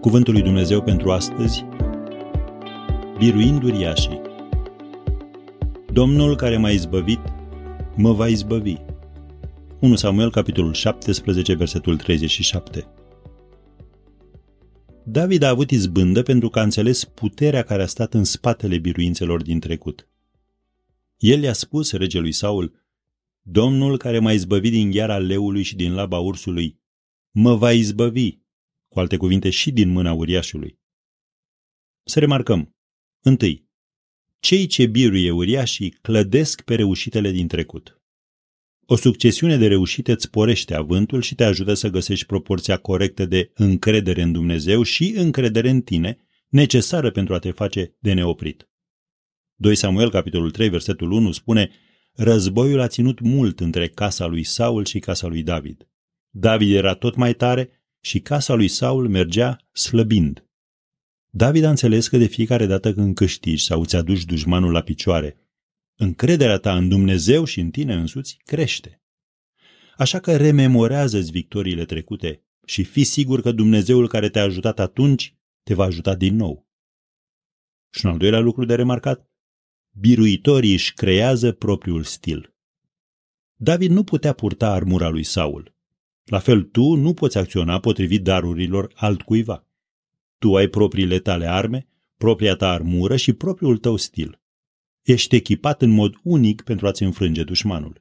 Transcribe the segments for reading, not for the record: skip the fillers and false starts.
Cuvântul lui Dumnezeu pentru astăzi: biruind uriașii. Domnul care m-a izbăvit, mă va izbăvi. 1 Samuel, capitolul 17, versetul 37. David a avut izbândă pentru că a înțeles puterea care a stat în spatele biruințelor din trecut. El i-a spus regelui Saul: Domnul care m-a izbăvit din gheara leului și din laba ursului, mă va izbăvi, cu alte cuvinte, și din mâna uriașului. Să remarcăm: întâi, cei ce biruie uriașii clădesc pe reușitele din trecut. O succesiune de reușite îți sporește avântul și te ajută să găsești proporția corectă de încredere în Dumnezeu și încredere în tine, necesară pentru a te face de neoprit. 2 Samuel, capitolul 3, versetul 1 spune: războiul a ținut mult între casa lui Saul și casa lui David. David era tot mai tare și casa lui Saul mergea slăbind. David a înțeles că de fiecare dată când câștigi sau îți aduci dușmanul la picioare, încrederea ta în Dumnezeu și în tine însuți crește. Așa că rememorează-ți victoriile trecute și fii sigur că Dumnezeul care te-a ajutat atunci te va ajuta din nou. Și un al doilea lucru de remarcat: biruitorii își creează propriul stil. David nu putea purta armura lui Saul. La fel, tu nu poți acționa potrivit darurilor altcuiva. Tu ai propriile tale arme, propria ta armură și propriul tău stil. Ești echipat în mod unic pentru a-ți înfrânge dușmanul.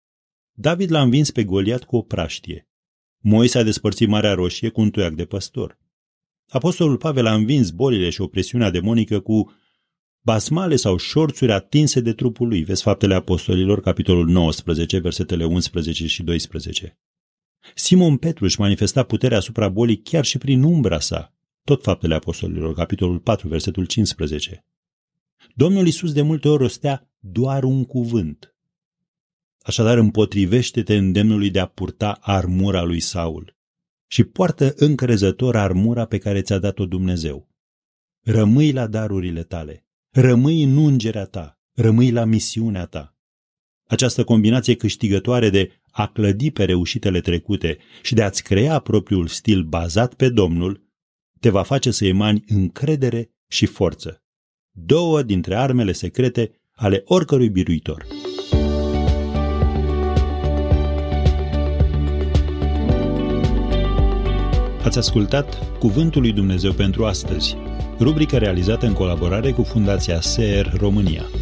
David l-a învins pe Goliat cu o praștie. Moise a despărțit Marea Roșie cu un toiac de păstor. Apostolul Pavel a învins bolile și opresiunea demonică cu basmale sau șorțuri atinse de trupul lui. Vezi Faptele Apostolilor, capitolul 19, versetele 11 și 12. Simon Petru își manifesta puterea asupra bolii chiar și prin umbra sa. Tot Faptele Apostolilor, capitolul 4, versetul 15. Domnul Iisus de multe ori rostea doar un cuvânt. Așadar, împotrivește-te îndemnului de a purta armura lui Saul și poartă încrezător armura pe care ți-a dat-o Dumnezeu. Rămâi la darurile tale, rămâi în ungerea ta, rămâi la misiunea ta. Această combinație câștigătoare de a clădi pe reușitele trecute și de a-ți crea propriul stil bazat pe Domnul te va face să emani încredere și forță. Două dintre armele secrete ale oricărui biruitor. Ați ascultat Cuvântul lui Dumnezeu pentru astăzi, rubrică realizată în colaborare cu Fundația SER România.